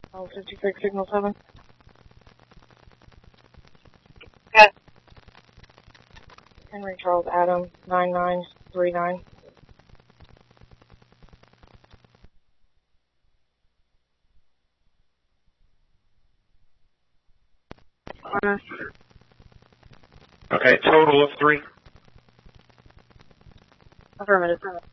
56 signal 7. Okay. Henry Charles Adam 9939. Okay, total of 3. Affirmative.